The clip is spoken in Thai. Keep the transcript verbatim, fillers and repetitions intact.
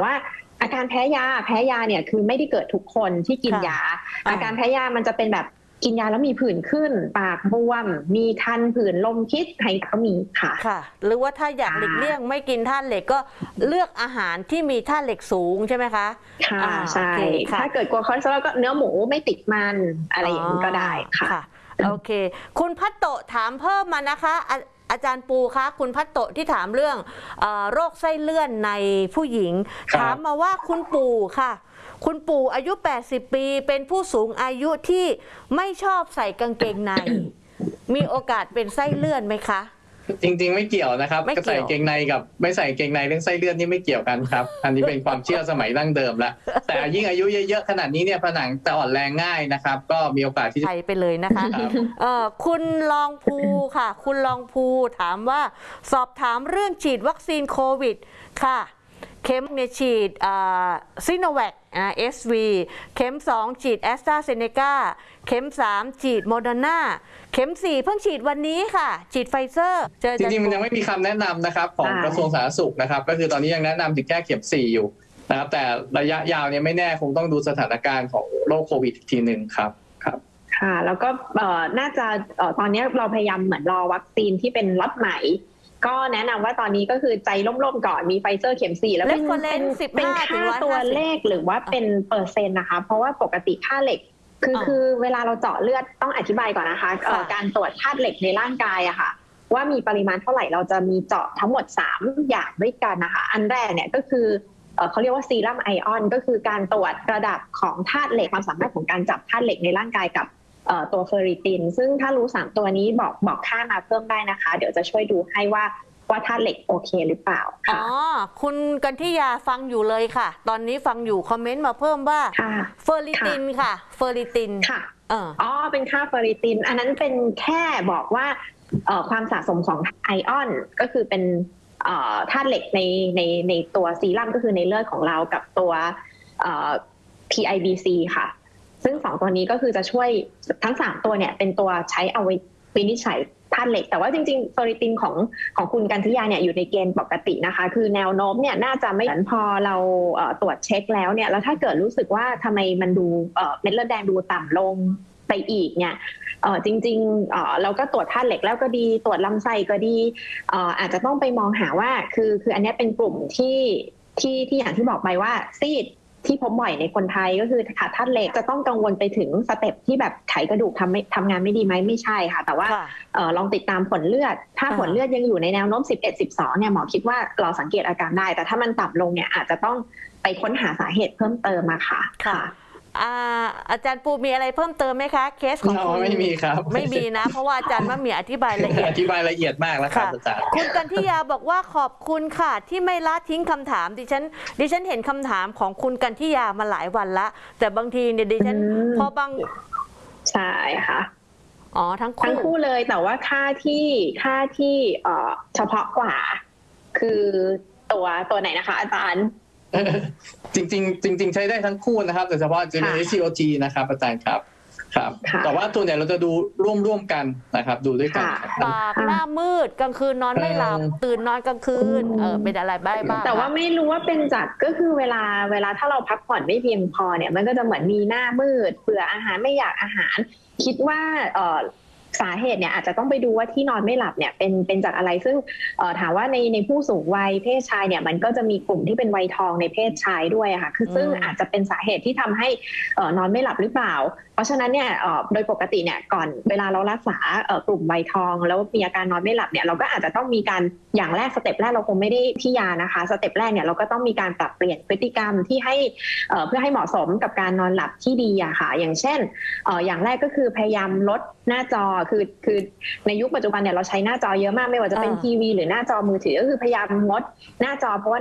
ว่าอาการแพ้ยาแพ้ยาเนี่ยคือไม่ได้เกิดทุกคนที่กินยาอาการแพ้ยามันจะเป็นแบบกินยาแล้วมีผื่นขึ้นปากบวมมีคันผื่นลมพิษไฮก็มีค่ะค่ะหรือว่าถ้าอยากหลีกเลี่ยงไม่กินธาตุเหล็กก็เลือกอาหารที่มีธาตุเหล็กสูงใช่ไหมคะค่ะใช่ถ้าเกิดกลัวคอเลสเตอรอลก็เนื้อหมูไม่ติดมันอะไรอย่างนี้ก็ได้ค่ะโอเคคุณพัตโตถามเพิ่มมานะคะอาจารย์ปูคะคุณพัตโตที่ถามเรื่องเอ่อโรคไส้เลื่อนในผู้หญิงถามมาว่าคุณปู่ค่ะคุณปู่อายุแปดสิบปีเป็นผู้สูงอายุที่ไม่ชอบใส่กางเกงในมีโอกาสเป็นไส้เลื่อนไหมคะจริงๆไม่เกี่ยวนะครับก็ใส่เกงในกับไม่ใส่เกงในเรื่องไส้เลื่อนนี่ไม่เกี่ยวกันครับอันนี้เป็นความเชื่อสมัยดั้งเดิมแล้วแต่ยิ่งอายุเยอะๆขนาดนี้เนี่ยผนังจะอ่อนแรงง่ายนะครับก็มีโอกาสที่จะไปไปเลยนะคะเอ่อคุณลองภูค่ะคุณลองภูถามว่าสอบถามเรื่องฉีดวัคซีนโควิดค่ะเข็มเนี่ยฉีดซิโนแวคเอสวีเข็มสองฉีดแอสตราเซเนกาเข็มสามฉีดโมเดอร์นาเข็มสี่เพิ่งฉีดวันนี้ค่ะฉีดไฟเซอร์จริงๆมันยังไม่มีคำแนะนำนะครับของกระทรวงสาธารณสุขนะครับก็คือตอนนี้ยังแนะนำถึงแค่เข็มสี่อยู่นะครับแต่ระยะยาวเนี่ยไม่แน่คงต้องดูสถานการณ์ของโรคโควิดอีกทีหนึ่งครับครับค่ะแล้วก็น่าจะตอนนี้เราพยายามเหมือนรอวัคซีนที่เป็นล็อตใหม่ก็แนะนำว่าตอนนี้ก็คือใจร่มๆก่อนมีไฟเซอร์เข็มสี่แล้วเป็นเป็นเป็นค่าตัวเลขหรือว่าเป็นเปอร์เซ็นต์นะคะเพราะว่าปกติค่าเหล็กคือคือเวลาเราเจาะเลือดต้องอธิบายก่อนนะคะการตรวจธาตุเหล็กในร่างกายอะค่ะว่ามีปริมาณเท่าไหร่เราจะมีเจาะทั้งหมดสามอย่างด้วยกันนะคะอันแรกเนี่ยก็คือเขาเรียกว่าซีรัมไอออนก็คือการตรวจระดับของธาตุเหล็กความสามารถของการจับธาตุเหล็กในร่างกายกับตัวเฟอริตินซึ่งถ้ารู้สามตัวนี้บอกบอกค่ามาเพิ่มได้นะคะเดี๋ยวจะช่วยดูให้ว่าว่าธาตุเหล็กโอเคหรือเปล่าอ๋อคุณกันทิยาฟังอยู่เลยค่ะตอนนี้ฟังอยู่คอมเมนต์มาเพิ่มว่าเฟอริตินค่ะเฟอริตินค่ะอ๋อเป็นค่าเฟอริตินอันนั้นเป็นแค่บอกว่าความสะสมของไอออนก็คือเป็นธาตุเหล็กในในในตัวซีรัมก็คือในเลือดของเรากับตัว พี ไอ บี ซี ค่ะซึ่งสองตัวนี้ก็คือจะช่วยทั้งสามตัวเนี่ยเป็นตัวใช้เอาไว้วินิจฉัยธาตุเหล็กแต่ว่าจริงๆเฟอริตินของของคุณกันทิยาเนี่ยอยู่ในเกณฑ์ปกตินะคะคือแนวโน้มเนี่ยน่าจะไม่เหมือนพอเราตรวจเช็คแล้วเนี่ยแล้วถ้าเกิดรู้สึกว่าทำไมมันดูเม็ดเลือดแดงดูต่ำลงไปอีกเนี่ยจริงๆเราก็ตรวจธาตุเหล็กแล้วก็ดีตรวจลำไส้ก็ดีอาจจะต้องไปมองหาว่าคือคืออันนี้เป็นกลุ่มที่ที่ที่อย่างที่บอกไปว่าซีดที่พบบ่อยในคนไทยก็คือขาดธาตุเหล็กจะต้องกังวลไปถึงสเต็ปที่แบบไขกระดูกทำไม่ทำงานไม่ดีไหมไม่ใช่ค่ะแต่ว่าลองติดตามผลเลือดถ้าผลเลือดยังอยู่ในแนวโน้มสิบเอ็ด สิบสองเนี่ยหมอคิดว่าเราสังเกตอาการได้แต่ถ้ามันต่ำลงเนี่ยอาจจะต้องไปค้นหาสาเหตุเพิ่มเติมมาค่ะค่ะอาจารย์ปูมีอะไรเพิ่มเติมไหมคะเคสของคุณไม่มีครับไม่มีนะเพราะว่าอาจารย์ว่ามีอธิบายละเอียดอธิบายละเอียดมากแล้วครับอาจารย์คุณกันทิยาบอกว่าขอบคุณค่ะที่ไม่ละทิ้งคำถามดิฉันดิฉันเห็นคำถามของคุณกันทิยามาหลายวันละแต่บางทีเนี่ยดิฉันพอบางใช่ค่ะอ๋อทั้งคู่ทั้งคู่เลยแต่ว่าค่าที่ค่าที่เฉพาะกว่าคือตัวตัวไหนนะคะอาจารย์จริงๆจริงๆใช้ได้ทั้งคู่นะครับแต่เฉพาะจะเป็น เอส ซี โอ จี นะครับอาจารย์ครับครับแต่ว่าตัวใหญ่เราจะดูร่วมๆกันนะครับดูด้วยกันปากหน้ามืดกลางคืนนอนไม่หลับตื่นนอนกลางคืนเออเป็นอะไรบ้างแต่ว่าไม่รู้ว่าเป็นจากก็คือเวลาเวลาถ้าเราพักผ่อนไม่เพียงพอเนี่ยมันก็จะเหมือนมีหน้ามืดเบื่ออาหารไม่อยากอาหารคิดว่าเออสาเหตุเนี่ยอาจจะต้องไปดูว่าที่นอนไม่หลับเนี่ยเป็นเป็นจากอะไรซึ่งถามว่าในในผู้สูงวัยเพศชายเนี่ยมันก็จะมีกลุ่มที่เป็นวัยทองในเพศชายด้วยค่ะคือซึ่งอาจจะเป็นสาเหตุที่ทำให้นอนไม่หลับหรือเปล่าเพราะฉะนั้นเนี่ยโดยปกติเนี่ยก่อนเวลาเรารักษากลุ่มวัยทองแล้วมีอาการนอนไม่หลับเนี่ยเราก็อาจจะต้องมีการอย่างแรกสเต็ปแรกเราคงไม่ได้ที่ยานะคะสเต็ปแรกเนี่ยเราก็ต้องมีการปรับเปลี่ยนพฤติกรรมที่ให้เพื่อให้เหมาะสมกับการนอนหลับที่ดีอะค่ะอย่างเช่นอย่างแรกก็คือพยายามลดหน้าจอคือคือในยุคปัจจุบันเนี่ยเราใช้หน้าจอเยอะมากไม่ว่าจะเป็นทีวีหรือหน้าจอมือถือก็คือพยายามงดหน้าจอเพราะว่า